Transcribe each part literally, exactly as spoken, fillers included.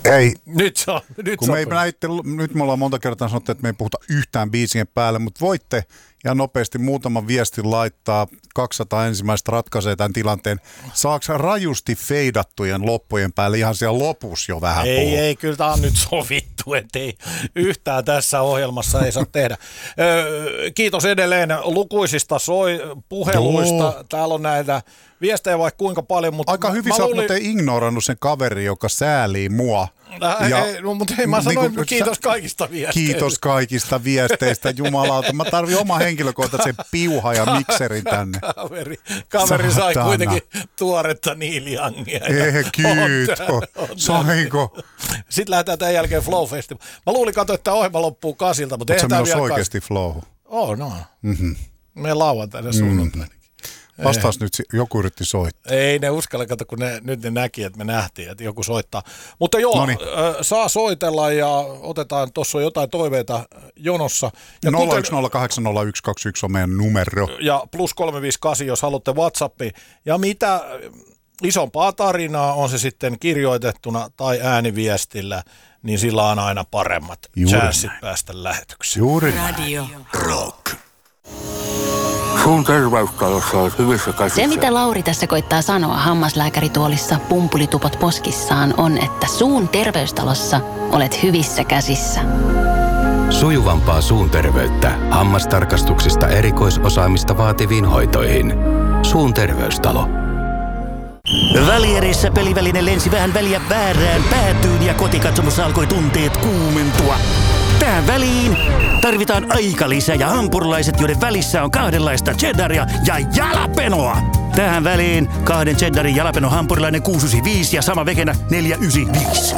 Ei. Nyt se on. Nyt, Kun me ei näitte, nyt me ollaan monta kertaa sanottu, että me ei puhuta yhtään biisien päälle, mutta voitte ja nopeasti muutaman viestin laittaa. kaksisataa ensimmäistä ratkaisee tämän tilanteen. Saaks rajusti feidattujen loppujen päälle ihan siellä lopussa jo vähän Ei, puhua? ei, kyllä tämä on nyt sovittu, ettei yhtään tässä ohjelmassa ei saa tehdä. Öö, kiitos edelleen lukuisista soi puheluista. Joo. Täällä on näitä viestejä vaikka kuinka paljon. Mutta aika hyvin sä oot luulin... muuten ignorannut sen kaveri, joka säälii mua. Äh, ja, ei, no, mutta hei, mä sanoin, niin kiitos kaikista viesteistä. Kiitos kaikista viesteistä, jumalauta. Mä tarvin oman henkilökohtaisen piuha ja mikserin tänne. Kaveri, kaveri sai kuitenkin tuoretta Neil Youngia. Eh, kiitos. Sainko? Sitten lähdetään tämän jälkeen Flow Festival. Mä luulin katsoa, että tämä ohjelma loppuu kasilta, mutta eihän tämä vielä oikeasti kas... flow. Oh, no. Mm-hmm. Me lauantaina sunnuntaina. Mm. Vastaus nyt, joku yritti soittaa. Ei ne uskalla, kato, kun ne, nyt ne näki, että me nähtiin, että joku soittaa. Mutta joo, Noniin. saa soitella ja otetaan, tuossa on jotain toiveita jonossa. Ja nolla yksi nolla kahdeksan nolla yksi kaksi yksi on meidän numero. Ja plus kolme viisi kahdeksan, jos haluatte WhatsAppiin. Ja mitä isompaa tarinaa on se sitten kirjoitettuna tai ääniviestillä, niin sillä on aina paremmat chanssit päästä lähetykseen. Juuri Radio Rock. Suun terveystalossa on hyvissä käsissä. Se, mitä Lauri tässä koittaa sanoa hammaslääkärituolissa pumpulitupot poskissaan, on, että suun terveystalossa olet hyvissä käsissä. Sujuvampaa suun terveyttä hammastarkastuksista erikoisosaamista vaativiin hoitoihin. Suun terveystalo. Välierissä peliväline lensi vähän väliä väärään päätyyn ja kotikatsomossa alkoi tunteet kuumentua. Tähän väliin tarvitaan aikalisä ja hampurilaiset, joiden välissä on kahdenlaista cheddaria ja jalapenoa. Tähän väliin kahden cheddarin jalapeno hampurilainen kuusi yhdeksänkymmentäviisi ja sama vegenä neljä yhdeksänkymmentäviisi.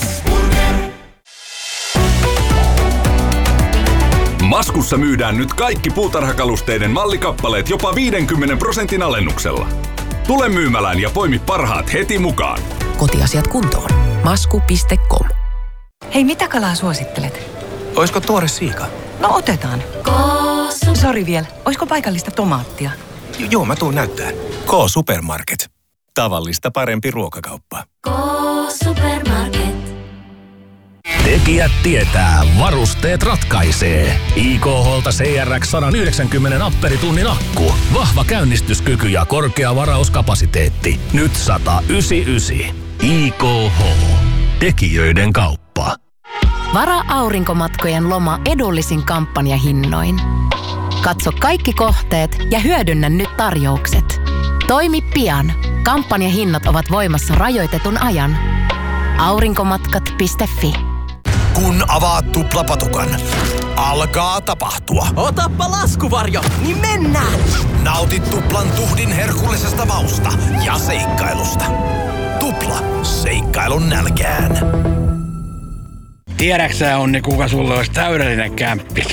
Maskussa myydään nyt kaikki puutarhakalusteiden mallikappaleet jopa viidenkymmenen prosentin alennuksella. Tule myymälään ja poimi parhaat heti mukaan. Kotiasiat kuntoon. Masku piste com. Hei, mitä kalaa suosittelet? Oisko tuore siika? No otetaan. Koosu. Sori vielä. Oisko paikallista tomaattia? J- joo, mä tuun näyttää. K-Supermarket. Tavallista parempi ruokakauppa. K-Supermarket. Tekijät tietää, varusteet ratkaisee. I K H:lta C R X sata yhdeksänkymmentä amperitunnin akku. Vahva käynnistyskyky ja korkea varauskapasiteetti. Nyt sata yhdeksänkymmentäyhdeksän. I K H. Tekijöiden kauppa. Vara aurinkomatkojen loma edullisin kampanjahinnoin. Katso kaikki kohteet ja hyödynnä nyt tarjoukset. Toimi pian. Kampanjahinnat ovat voimassa rajoitetun ajan. aurinkomatkat piste fi. Kun avaat tuplapatukan, alkaa tapahtua. Otappa laskuvarjo, niin mennään! Nautit tuplan tuhdin herkullisesta mausta ja seikkailusta. Tupla, seikkailun nälkään. Tiedäksä, Onni, kuka sulle olisi täydellinen kämppis?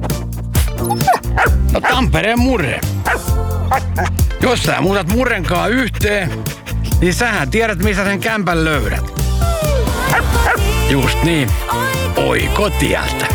No Tampereen Murre. Jos sä muutat Murrenkaan yhteen, niin sähän tiedät, missä sen kämpän löydät. Just niin. Oikotieltä.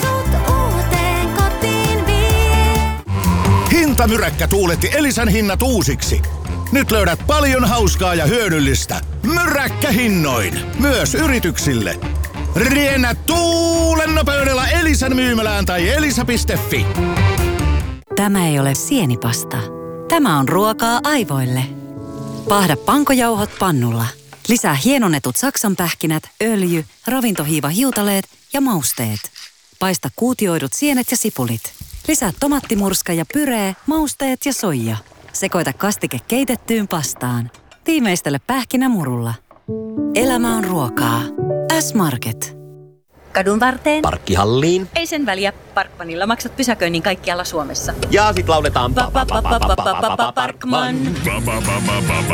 Hintamyräkkä tuuletti Elisan hinnat uusiksi. Nyt löydät paljon hauskaa ja hyödyllistä. Myräkkähinnoin. Myös yrityksille. Riennä tuulen nopeudella Elisan myymälään tai elisa piste fi. Tämä ei ole sienipasta. Tämä on ruokaa aivoille. Paahda pankojauhot pannulla. Lisää hienonnetut saksanpähkinät, öljy, ravintohiivahiutaleet ja mausteet. Paista kuutioidut sienet ja sipulit. Lisää tomattimurska ja pyree, mausteet ja soija. Sekoita kastike keitettyyn pastaan. Tiimeistele pähkinämurulla. Elämä on ruokaa. S-Market. Kadun varteen. Parkkihalliin. Ei sen väliä. Parkmanilla maksat pysäköinnin kaikkialla Suomessa. Ja sit lauletaan Parkman.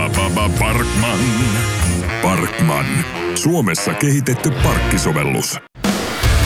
Parkman. Parkman. Suomessa kehitetty parkkisovellus.